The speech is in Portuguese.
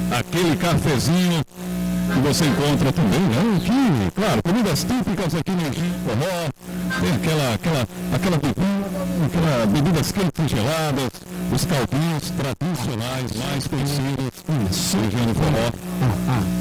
aquele cafezinho que você encontra também, né? Aqui, claro, comidas típicas aqui no Forró, tem aquela bebidas quentes e geladas, os caldinhos tradicionais mais conhecidos, região do Forró.